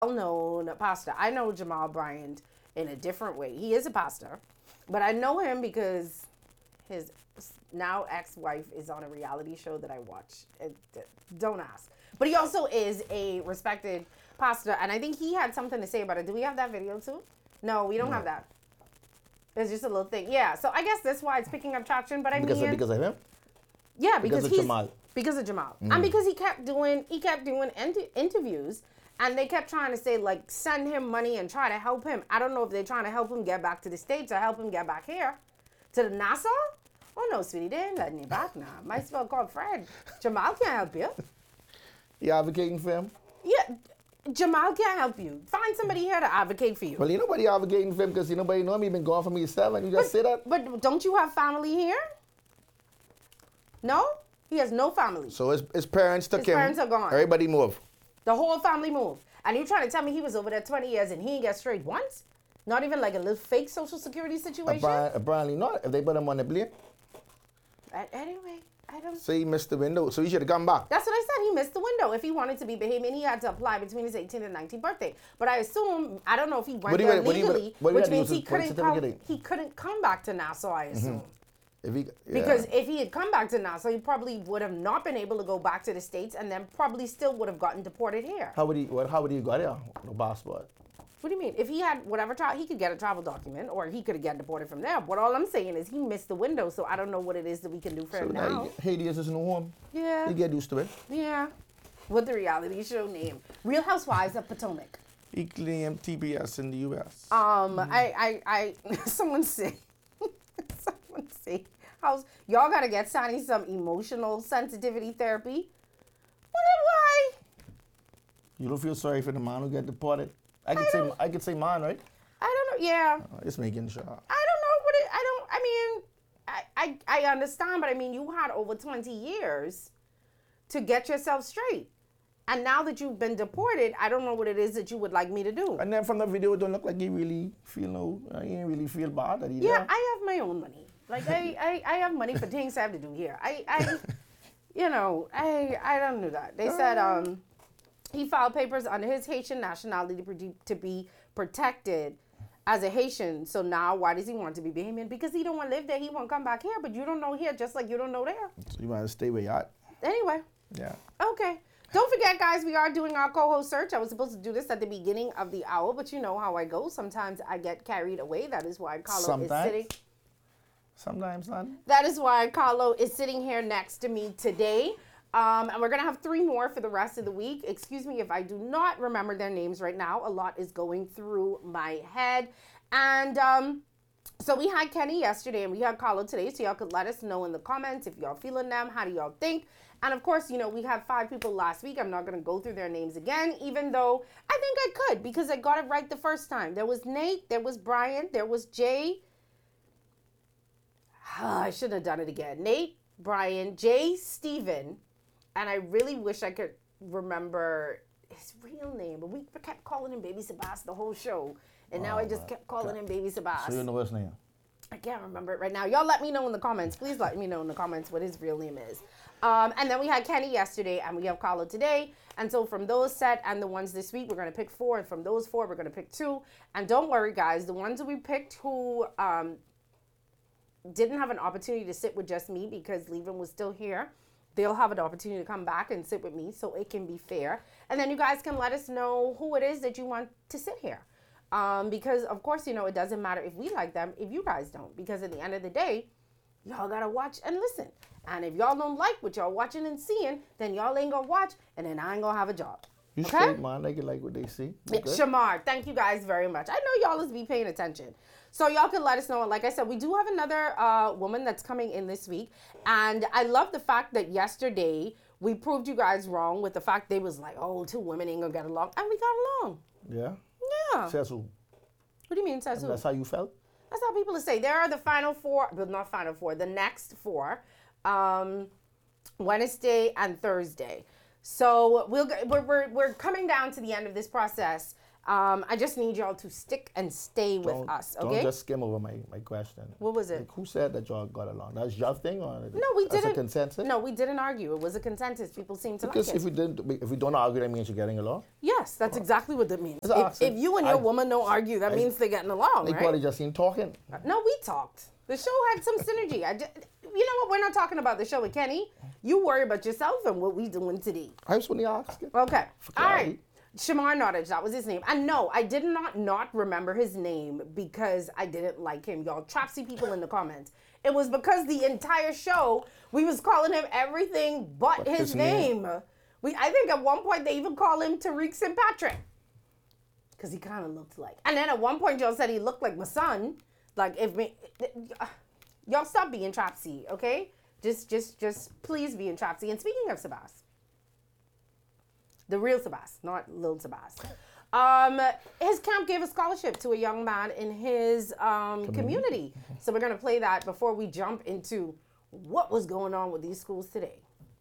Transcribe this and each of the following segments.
well-known pastor. I know Jamal Bryant in a different way. He is a pastor, but I know him because his now ex-wife is on a reality show that I watch. Don't ask. But he also is a respected pastor, and I think he had something to say about it. Do we have that video too? No, we don't have that. It's just a little thing. Yeah, so I guess that's why it's picking up traction. But because of him? Yeah, because of Jamal. Because of Jamal. And because he kept doing interviews, and they kept trying to say, like, send him money and try to help him. I don't know if they're trying to help him get back to the States or help him get back here to the Nassau. Oh no, sweetie, they ain't letting you back now. Might as well call Fred. Jamal can't help you. You advocating for him? Yeah, Jamal can't help you. Find somebody here to advocate for you. Well, nobody advocating for him because nobody know him. He been gone from year 7. You just say that? But don't you have family here? No? He has no family. So his parents took him. His parents are gone. Everybody moved. The whole family moved. And you trying to tell me he was over there 20 years and he didn't get straight once? Not even like a little fake social security situation? Apparently not. If they put him on the blame. Anyway, I don't... So he missed the window. So he should have come back. That's what I said. He missed the window. If he wanted to be Bahamian, he had to apply between his 18th and 19th birthday. But I assume, I don't know if he went there legally, which means he couldn't come back to Nassau, I assume. Because if he had come back to Nassau, he probably would have not been able to go back to the States and then probably still would have gotten deported here. How would he go there? No passport. What do you mean? If he had whatever he could get a travel document or he could have gotten deported from there. But all I'm saying is he missed the window, so I don't know what it is that we can do for him now. Haiti is his new home. Yeah. He get used to it. Yeah. What the reality show name? Real Housewives of Potomac. He claimed TBS in the U.S. Someone say, y'all gotta get Sonny some emotional sensitivity therapy. Why? You don't feel sorry for the man who get deported? I could say man, right? I don't know. Yeah. Just making sure. I understand, but I mean, you had over 20 years to get yourself straight. And now that you've been deported, I don't know what it is that you would like me to do. And then from the video, it don't look like he really feel he ain't really feel bad that he Yeah, I have my own money. Like I have money for things I have to do here. I don't do that. They said he filed papers under his Haitian nationality to be protected as a Haitian. So now why does he want to be Bahamian? Because he don't want to live there. He won't come back here, but you don't know here just like you don't know there. So you might stay where you at. Anyway. Yeah. Okay. Don't forget, guys, we are doing our co-host search. I was supposed to do this at the beginning of the hour, but you know how I go. Sometimes I get carried away. That is why Carlo is sitting. Sometimes, son. That is why Carlo is sitting here next to me today. And we're going to have 3 more for the rest of the week. Excuse me if I do not remember their names right now. A lot is going through my head. And so we had Kenny yesterday and we had Carlo today. So y'all could let us know in the comments if y'all feeling them. How do y'all think? And of course, we had 5 people last week. I'm not going to go through their names again, even though I think I could because I got it right the first time. There was Nate. There was Brian. There was Jay. I shouldn't have done it again. Nate, Brian, Jay, Steven. And I really wish I could remember his real name, but we kept calling him Baby Sebas the whole show. And now I just kept calling him Baby Sebas. So you know his name? I can't remember it right now. Y'all let me know in the comments. Please let me know in the comments what his real name is. And then we had Kenny yesterday, and we have Carlo today. And so from those set and the ones this week, we're going to pick 4. And from those 4, we're going to pick 2. And don't worry, guys. The ones that we picked who didn't have an opportunity to sit with just me because Levin was still here, they'll have an opportunity to come back and sit with me so it can be fair. And then you guys can let us know who it is that you want to sit here. Because, of course, it doesn't matter if we like them, if you guys don't. Because at the end of the day, y'all got to watch and listen. And if y'all don't like what y'all watching and seeing, then y'all ain't going to watch, and then I ain't going to have a job. You straight, man. They can like what they see. Shamar, thank you guys very much. I know y'all is be paying attention. So y'all can let us know. Like I said, we do have another woman that's coming in this week. And I love the fact that yesterday we proved you guys wrong with the fact they was like, 2 women ain't going to get along. And we got along. Yeah? Yeah. Says who? What do you mean, says who? That's how you felt? That's how people say. There are the final 4, but not final 4, the next 4, Wednesday and Thursday. So we're coming down to the end of this process. I just need y'all to stick and stay with us, okay? Don't just skim over my question. What was it? Like, who said that y'all got along? That's your thing, or No, we that's didn't. a consensus? No, we didn't argue. It was a consensus. People seem to Because like it. if we don't argue, that means you're getting along. Yes, that's exactly what that means. That's awesome. If you and your woman don't argue, that means they're getting along, They right? probably just seen talking. No, we talked. The show had some synergy. You know what? We're not talking about the show with Kenny. You worry about yourself and what we doing today. I just want to ask. Okay. All clarity. right. Shamar Nottage, that was his name. And no, I did not remember his name because I didn't like him. Y'all Trapsy people in the comments. It was because the entire show, we was calling him everything but his name. I think at one point they even called him Tariq St. Patrick. Because he kind of looked like. And then at one point y'all said he looked like my son. Like, y'all stop being Trapsy, okay? Just please be in Trapsy. And speaking of Sabas, the real Sabas, not Lil Sabas. His camp gave a scholarship to a young man in his community. So we're going to play that before we jump into what was going on with these schools today.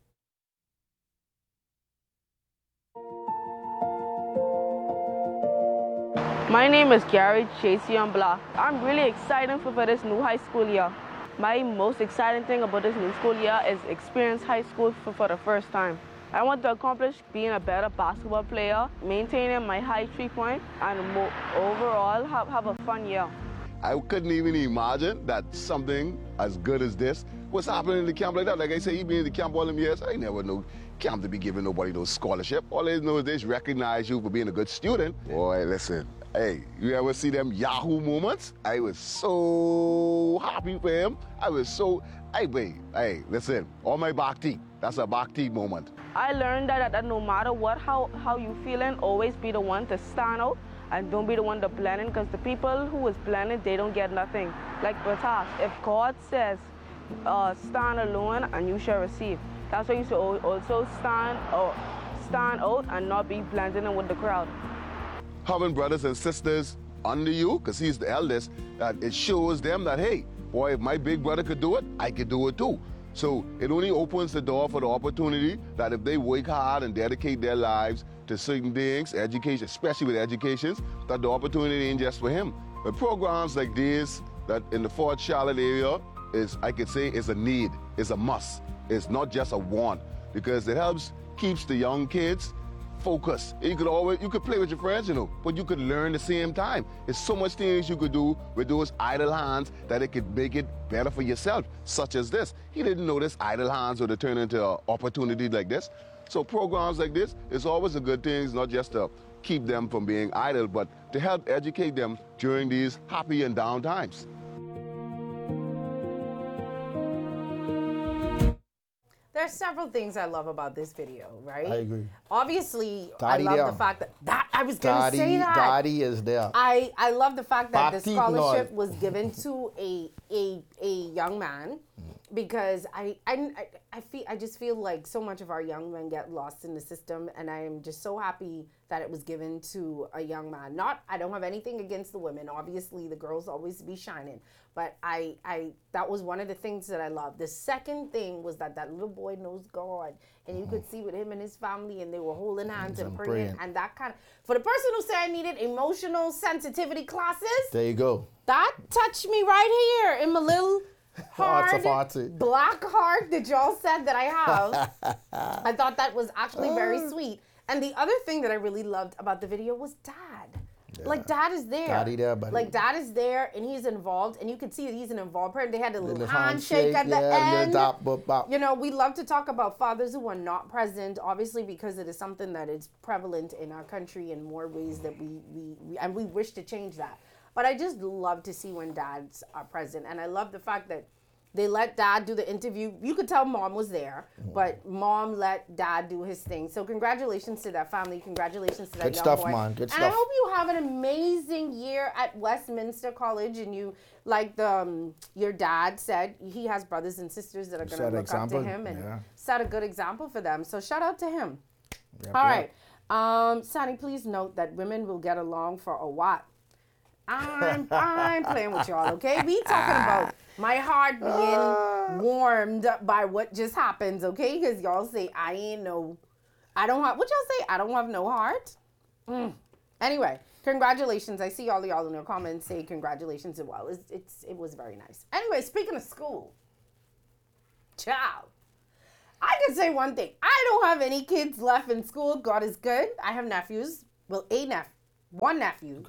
My name is Gary Jason Block. I'm really excited for this new high school year. My most exciting thing about this new school year is experience high school for the first time. I want to accomplish being a better basketball player, maintaining my high 3-point, and overall have a fun year. I couldn't even imagine that something as good as this was happening in the camp like that. Like I say, he been in the camp all them years. I never know camp to be giving nobody no scholarship. All they know is they just recognize you for being a good student. Boy, listen. Hey, you ever see them Yahoo moments? I was so happy for him. Hey, listen, all my bhakti. That's a bhakti moment. I learned that no matter how you feeling, always be the one to stand out and don't be the one to blend in, because the people who is blending, they don't get nothing. Like Batas, if God says, stand alone and you shall receive. That's why you should also stand out and not be blending in with the crowd. Having brothers and sisters under you, because he's the eldest, that it shows them that, hey, boy, if my big brother could do it, I could do it too. So it only opens the door for the opportunity that if they work hard and dedicate their lives to certain things, education, especially with educations, that the opportunity ain't just for him. But programs like this, that in the Fort Charlotte area, I could say, is a need, is a must. It's not just a want, because it keeps the young kids focused. You could play with your friends, but you could learn at the same time. There's so much things you could do with those idle hands that it could make it better for yourself, such as this. He didn't know this idle hands would turn into an opportunity like this. So programs like this is always a good thing, not just to keep them from being idle, but to help educate them during these happy and down times. There's several things I love about this video, right? I agree. Obviously, Daddy I love there. the fact that I was going to say that. Daddy is there. I love the fact that the Bhakti scholarship Lord. was given to a young man, because I just feel like so much of our young men get lost in the system, and I am just so happy that it was given to a young man. I don't have anything against the women. Obviously, the girls always be shining, but that was one of the things that I loved. The second thing was that little boy knows God, and you could see with him and his family, and they were holding hands and praying, and that kind of, for the person who said I needed emotional sensitivity classes, There you go. that touched me right here in my little Hearts hard of hearty. black heart that y'all said that I have. I thought that was actually very sweet. And the other thing that I really loved about the video was Dad. Yeah. Like, Dad is there. Daddy there, buddy. Like, Dad is there, and he's involved, and you can see that he's an involved person. They had a little handshake, handshake at the yeah, end. little dap, bop, bop. You know, we love to talk about fathers who are not present, obviously, because it is something that is prevalent in our country in more ways that we wish to change that. But I just love to see when dads are present, and I love the fact that they let Dad do the interview. You could tell Mom was there, but Mom let Dad do his thing. So congratulations to that family. Congratulations to that Good young stuff, boy. man. Good and stuff. I hope you have an amazing year at Westminster College. And you, like your dad said, he has brothers and sisters that are going to look up to him and set a good example for them. So shout out to him. Yep, All yep. right. Sonny, please note that women will get along for a while. I'm playing with y'all, okay? We talking about my heart being warmed by what just happens, okay? Because y'all say I ain't no I don't have, what y'all say? I don't have no heart. Anyway, congratulations. I see all y'all in your comments say congratulations as well. It was very nice. Anyway, speaking of school, child, I can say one thing. I don't have any kids left in school. God is good. I have nephews. Well, one nephew.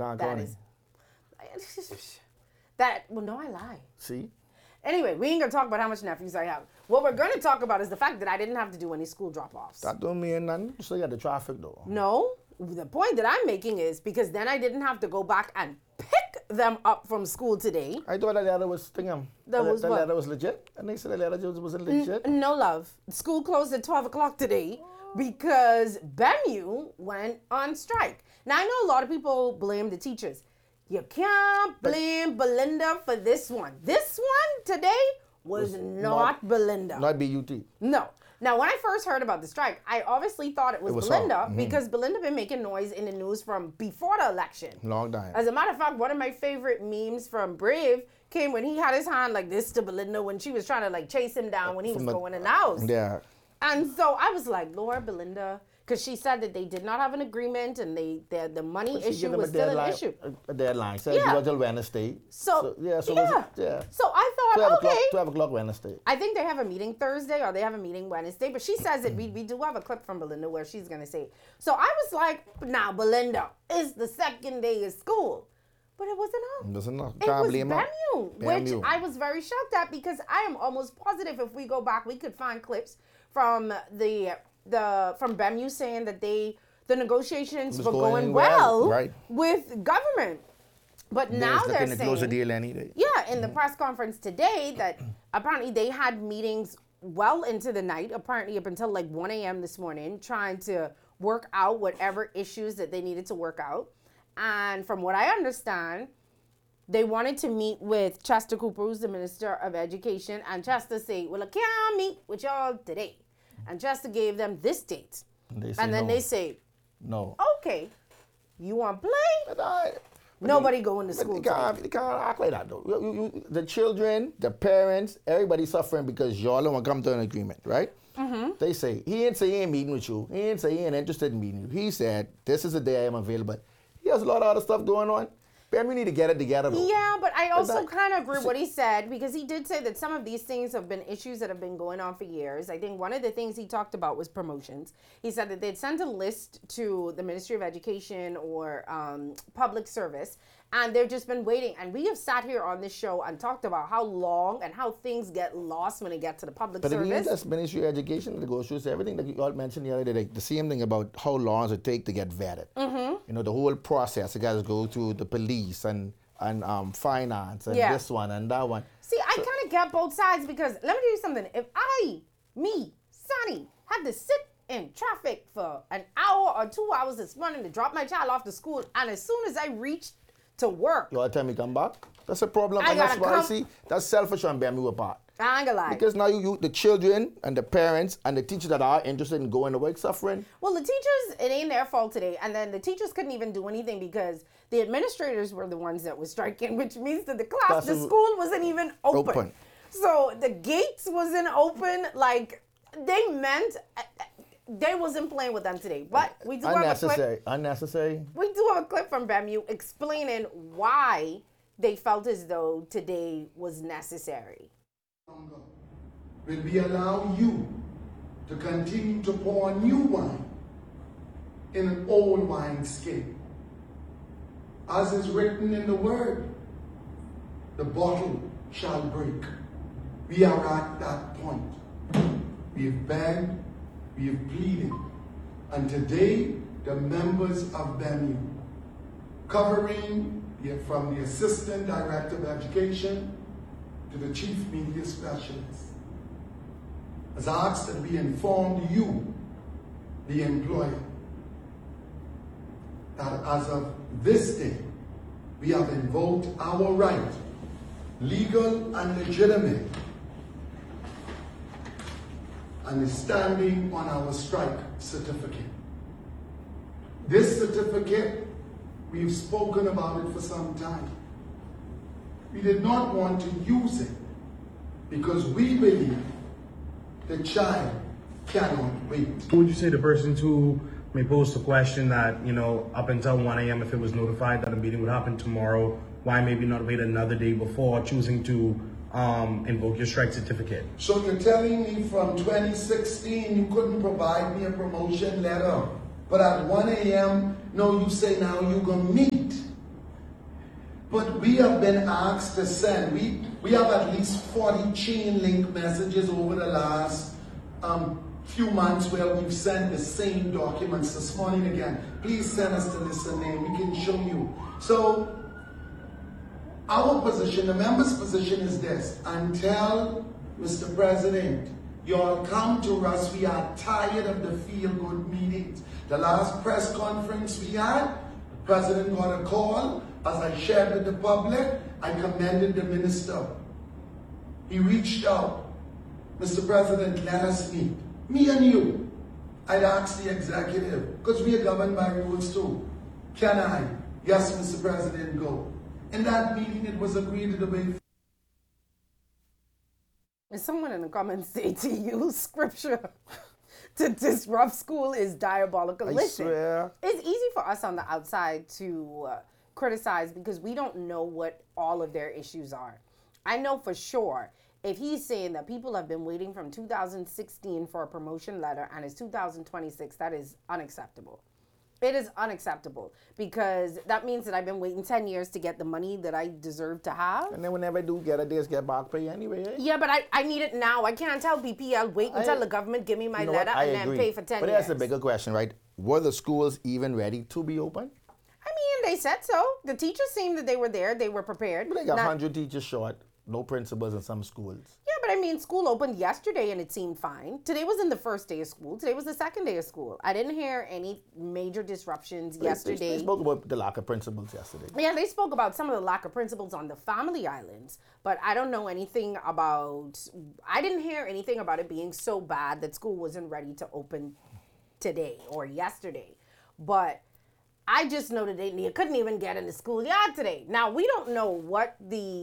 Well, no, I lie. See? Anyway, we ain't gonna talk about how much nephews I have. What we're gonna talk about is the fact that I didn't have to do any school drop-offs. That don't mean nothing. You still got the traffic though. No, the point that I'm making is because then I didn't have to go back and pick them up from school today. I thought that letter was stinging. That was what? Letter was legit. And they said the letter wasn't legit. No, love. School closed at 12 o'clock today because BEMU went on strike. Now, I know a lot of people blame the teachers. You can't blame Belinda for this one. This one today was not Belinda. Not BUT. No. Now, when I first heard about the strike, I obviously thought it was Belinda because Belinda been making noise in the news from before the election. Long time. As a matter of fact, one of my favorite memes from Brave came when he had his hand like this to Belinda when she was trying to like chase him down when he was going in the house. Yeah. And so I was like, Lord, Belinda, because she said that they did not have an agreement and the money issue was still an issue. A deadline. Said it was till Wednesday. So So I thought, 12 o'clock Wednesday. I think they have a meeting Thursday or they have a meeting Wednesday, but she says that we do have a clip from Belinda where she's going to say it. So I was like, now, Belinda, it's the second day of school. But it wasn't enough. It wasn't enough. It was BEMU, which I was very shocked at because I am almost positive if we go back, we could find clips from from BEMU saying that the negotiations were going well with government. But now they're saying, close the deal any day. Yeah, in the press conference today that apparently they had meetings well into the night, apparently up until like 1 a.m. this morning, trying to work out whatever issues that they needed to work out. And from what I understand, they wanted to meet with Chester Cooper, who's the Minister of Education, and Chester said, well, I can't meet with y'all today. And Chester gave them this date. And then they say, no. Okay, you want to play? Nobody going to school. You can't act like that, though. The children, the parents, everybody suffering because y'all don't want to come to an agreement, right? Mm-hmm. They say, he ain't say he ain't meeting with you. He ain't say he ain't interested in meeting you. He said, this is the day I am available. He has a lot of other stuff going on. But we need to get it together, though. Yeah, but I also kind of agree with what he said because he did say that some of these things have been issues that have been going on for years. I think one of the things he talked about was promotions. He said that they'd sent a list to the Ministry of Education or Public Service, and they've just been waiting. And we have sat here on this show and talked about how long and how things get lost when it gets to the public service. But that's Ministry of Education that goes through everything that you all mentioned the other day, like the same thing about how long does it take to get vetted. Mm-hmm. You know, the whole process. You guys go through the police and finance and this one and that one. See, I kind of get both sides because let me tell you something. If me, Sonny, had to sit in traffic for an hour or 2 hours this morning to drop my child off to school, and as soon as I reached to work, you all tell me come back? That's a problem. And that's why I see that's selfish on BEMU apart. I ain't gonna lie. Because now you the children and the parents and the teachers that are interested in going to work suffering. Well, the teachers, it ain't their fault today. And then the teachers couldn't even do anything because the administrators were the ones that were striking, which means that the school wasn't even open. So the gates wasn't open. Like, they meant they wasn't playing with them today. But we do have a clip. Unnecessary. We do have a clip from BEMU explaining why they felt as though today was necessary. Will we allow you to continue to pour new wine in an old wine skin? As is written in the word, the bottle shall break. We are at that point. We have begged, we have pleaded, and today the members of BEMU, covering from the Assistant Director of Education to the Chief Media Specialist, has asked that we inform you, the employer, that as of this day, we have invoked our right, legal and legitimate, and is standing on our strike certificate. This certificate, we've spoken about it for some time. We did not want to use it because we believe the child cannot wait. Who would you say the persons who may pose the question that, up until 1 a.m., if it was notified that a meeting would happen tomorrow, why maybe not wait another day before choosing to invoke your strike certificate? So you're telling me from 2016 you couldn't provide me a promotion letter, but at 1 a.m., no, you say now you're going to meet. But we have been asked to send, we have at least 40 chain link messages over the last few months where we've sent the same documents. This morning again, please send us to this name, we can show you. So our position, the members' position is this: until, Mr. President, you all come to us, we are tired of the feel-good meetings. The last press conference we had, the President got a call. As I shared with the public, I commended the minister. He reached out. Mr. President, let us meet. Me and you. I'd ask the executive, because we are governed by rules too. Can I? Yes, Mr. President, go. In that meeting, it was agreed to the way. If someone in the comments say to use scripture to disrupt school is diabolical. I Listen, swear. it's easy for us on the outside to criticize because we don't know what all of their issues are. I know for sure if he's saying that people have been waiting from 2016 for a promotion letter and it's 2026, that is unacceptable. It is unacceptable because that means that I've been waiting 10 years to get the money that I deserve to have. And then whenever I do get it, they just get back pay anyway. Eh? Yeah, but I need it now. I can't tell BPL, wait until the government give me my letter I and agree. then pay for 10 but years. that's a bigger question, right? Were the schools even ready to be open? I mean, they said so. The teachers seemed that they were there. They were prepared. But they got 100 teachers short, no principals in some schools. Yeah, but I mean, school opened yesterday and it seemed fine. Today wasn't the first day of school. Today was the second day of school. I didn't hear any major disruptions yesterday. They spoke about the lack of principals yesterday. Yeah, they spoke about some of the lack of principals on the family islands, but I don't know anything about, I didn't hear anything about it being so bad that school wasn't ready to open today or yesterday. But I just know that they couldn't even get in the schoolyard today. Now, we don't know what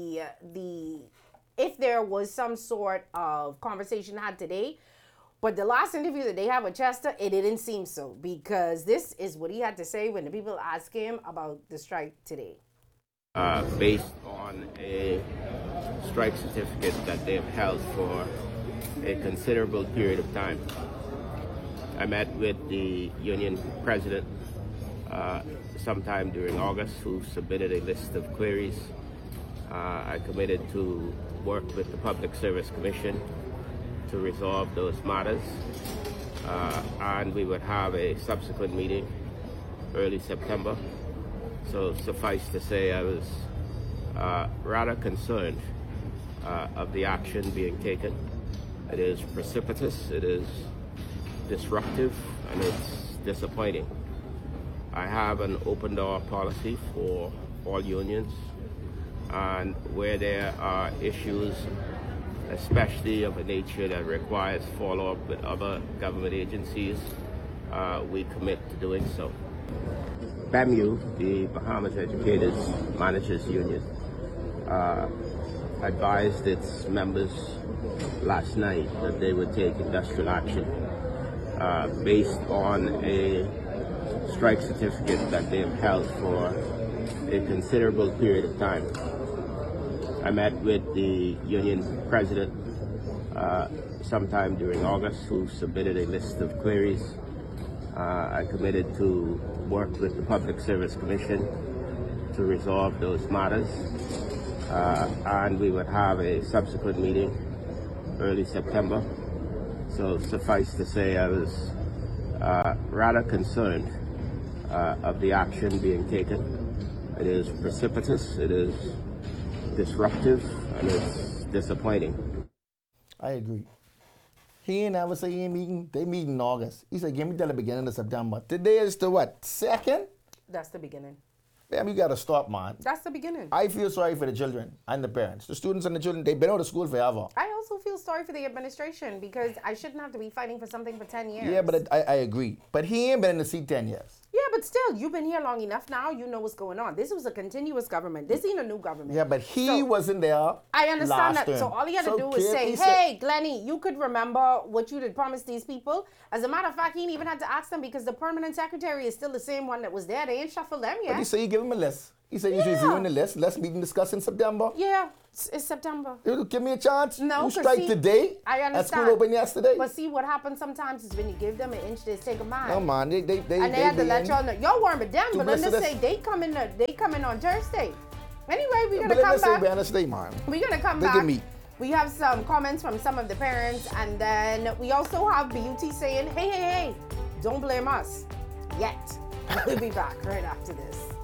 if there was some sort of conversation had today, but the last interview that they had with Chester, it didn't seem so, because this is what he had to say when the people asked him about the strike today. Based on a strike certificate that they have held for a considerable period of time. I met with the union president sometime during August, who submitted a list of queries. I committed to work with the Public Service Commission to resolve those matters, and we would have a subsequent meeting early September. So suffice to say, I was rather concerned of the action being taken. It is precipitous, it is disruptive, and it's disappointing. I have an open door policy for all unions, and where there are issues, especially of a nature that requires follow-up with other government agencies, we commit to doing so. BAMU, the Bahamas Educators Managers Union, advised its members last night that they would take industrial action based on a strike certificate that they have held for a considerable period of time. I met with the union president sometime during August, who submitted a list of queries. I committed to work with the Public Service Commission to resolve those matters, and we would have a subsequent meeting early September. So suffice to say, I was rather concerned of the action being taken. It is precipitous, it is disruptive, and it's disappointing. I agree. He ain't never say he ain't meeting. They meet in August. He said, give me till the beginning of September. Today is the what? 2nd? That's the beginning. Damn, you gotta stop, man. That's the beginning. I feel sorry for the children and the parents. The students and the children, they've been out of school forever. I also feel sorry for the administration because I shouldn't have to be fighting for something for 10 years. Yeah, but I agree. But he ain't been in the seat 10 years. Yeah, but still, you've been here long enough now. You know what's going on. This was a continuous government. This ain't a new government. Yeah, but he wasn't there. I understand last that. term. So all he had to do was Kid, say, he said- hey, Glennie, you could remember what you had promised these people. As a matter of fact, he ain't even had to ask them because the permanent secretary is still the same one that was there. They ain't shuffled them But yet. he said he give him a list. He said he's Yeah. reviewing the list. Let's meet and discuss in September. Yeah, it's September. You give me a chance. No, you 'cause strike see, today. I At understand. school open yesterday. But see, what happens sometimes is when you give them an inch, they take a mile. No man, they And they had to let y'all know. Y'all weren't with them, but then they Publicity. say they come in on Thursday. Anyway, we're But gonna come let's say back. Wednesday, man. We're gonna come They back. can meet. We have some comments from some of the parents, and then we also have Beauty saying, hey, don't blame us yet. We'll be back right after this.